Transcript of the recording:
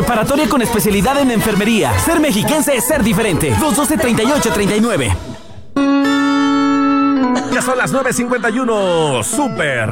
Preparatoria con especialidad en enfermería. Ser mexiquense es ser diferente. 212-3839. Ya son las 9:51. Súper